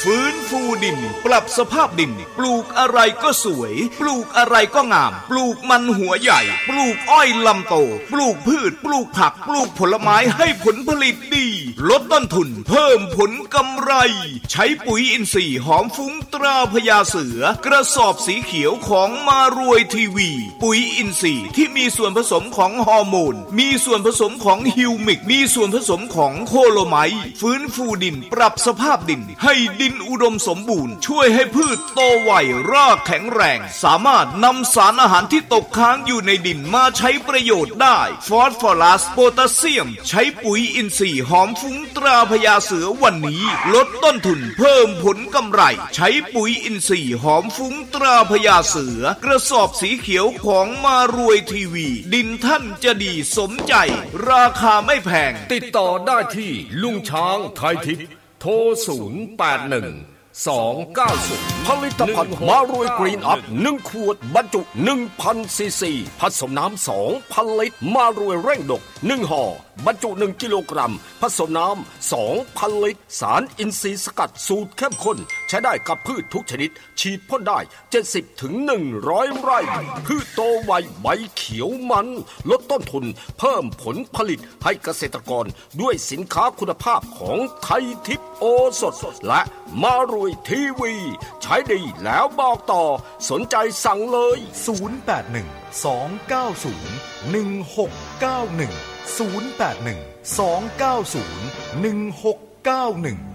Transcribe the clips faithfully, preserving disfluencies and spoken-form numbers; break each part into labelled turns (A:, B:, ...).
A: ฟื้นฟูดินปรับสภาพดินปลูกอะไรก็สวยปลูกอะไรก็งามปลูกมันหัวใหญ่ปลูกอ้อยลำโตปลูกพืชปลูกผักปลูกผลไม้ให้ผลผลิตดีลดต้นทุนเพิ่มผลกำไรใช้ปุ๋ยอินทรีย์หอมฟุ้งตราพญาเสือกระสอบสีเขียวของมารวยทีวีปุ๋ยอินทรีย์ที่มีส่วนผสมของฮอร์โมนมีส่วนผสมของฮิวมิกมีส่วนผสมของโคโลไมต์ฟื้นฟูดินปรับสภาพดินให้ดินอุดมสมบูรณ์ช่วยให้พืชโตไวรากแข็งแรงสามารถนำสารอาหารที่ตกค้างอยู่ในดินมาใช้ประโยชน์ได้ฟอสฟอรัสโพแทสเซียมใช้ปุ๋ยอินทรีย์หอมฟุ้งตราพญาเสือวันนี้ลดต้นทุนเพิ่มผลกำไรใช้ปุ๋ยอินทรีย์หอมฟุ้งตราพญาเสือกระสอบสีเขียวของมารวยทีวีดินท่านจะดีสมใจราคาไม่แพง
B: ติดต่อได้ที่ลุงช้างไทยทิพย์โทรศูนย์ แปด หนึ่ง สอง เก้า ศูนย์ผลิตภัณฑ์มารวยกรีนอัพหนึ่งขวดบรรจุ หนึ่งพัน ซีซีผสมน้ำ สองพัน ลิตรมารวยเร่งดกหนึ่งห่อบรรจุหนึ่งกิโลกรัมผสมน้ำ สองพัน ลิตรสารอินทรีย์สกัดสูตรเข้มข้นใช้ได้กับพืชทุกชนิดฉีดพ่นได้เจ็ดสิบถึงหนึ่งร้อยไร่พืชโตไวใบเขียวมันลดต้นทุนเพิ่มผลผลิตให้เกษตรกรด้วยสินค้าคุณภาพของไทยทิพย์โอสถและมารวยทีวีใช้ดีแล้วบอกต่อสนใจสั่งเลย
C: ศูนย์ แปด หนึ่ง สอง เก้า ศูนย์ หนึ่ง หก เก้า หนึ่ง ศูนย์ แปด หนึ่ง สอง เก้า ศูนย์ หนึ่ง หก เก้า หนึ่ง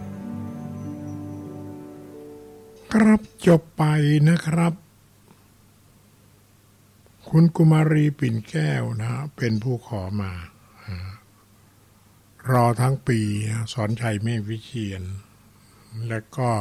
D: ครับจบไปนะครับคุณกุมารีปิ่นแก้วนะเป็นผู้ขอมารอทั้งปีสอนชัยเมฆวิเชียรและก็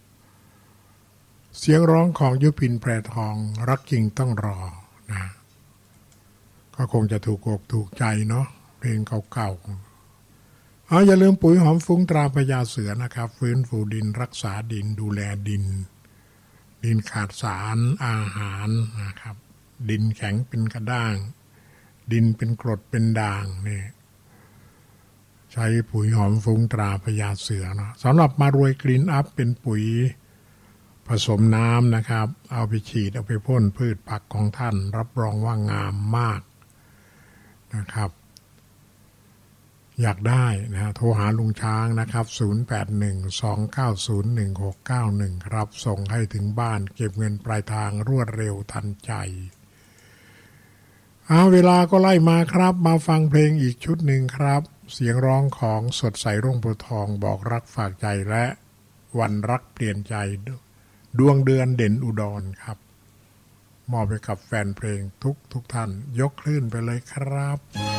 D: เสียงร้องของยุพินแพรทองรักจริงต้องรอนะก็คงจะถูกอกถูกใจเนาะเพลงเก่าๆอ๋ออย่าลืมปุ๋ยหอมฟุ้งตราพญาเสือนะครับฟื้นฟูดินรักษาดินดูแลดินดินขาดสารอาหารนะครับดินแข็งเป็นกระด้างดินเป็นกรดเป็นด่างนี่ใช้ปุ๋ยหอมฟุ้งตราพญาเสือเนาะสำหรับมารวยกรีนอัพเป็นปุ๋ยผสมน้ำนะครับเอาไปฉีดเอาไปพ่นพืชผักของท่านรับรองว่างามมากนะครับอยากได้นะโทรหาลุงช้างนะครับศูนย์ แปด หนึ่ง สอง เก้า ศูนย์ หนึ่ง หก เก้า หนึ่งครับส่งให้ถึงบ้านเก็บเงินปลายทางรวดเร็วทันใจเอาเวลาก็ไล่มาครับมาฟังเพลงอีกชุดหนึ่งครับเสียงร้องของสดใสรุ่งโพธิ์ทองบอกรักฝากใจและวันรักเปลี่ยนใจดวงเดือนเด่นอุดรครับมอบไปกับแฟนเพลงทุกทุกท่านยกคลื่นไปเลยครับ